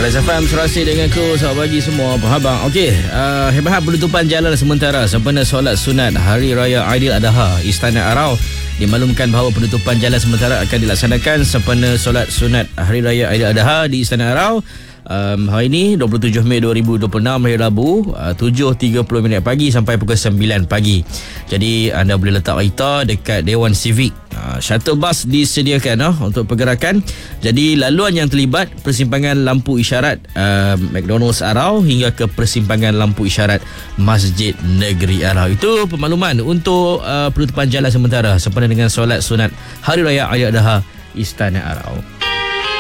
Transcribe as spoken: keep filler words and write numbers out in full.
Rais F M serasi dengan ku. Selamat pagi semua, apa khabar? Okey, uh, hebat penutupan jalan sementara sempena solat sunat Hari Raya Aidiladha. Istana Arau dimaklumkan bahawa penutupan jalan sementara akan dilaksanakan sempena solat sunat Hari Raya Aidiladha di Istana Arau. Um, hari ini dua puluh tujuh Mei dua ribu dua puluh enam, hari Rabu, uh, tujuh tiga puluh minit pagi sampai pukul sembilan pagi. Jadi anda boleh letak kereta dekat Dewan Civic. uh, Shuttle bus disediakan uh, untuk pergerakan. Jadi laluan yang terlibat persimpangan lampu isyarat uh, McDonald's Arau hingga ke persimpangan lampu isyarat Masjid Negeri Arau. Itu pemakluman untuk uh, penutupan jalan sementara sempena dengan solat sunat Hari Raya Aidiladha Istana Arau.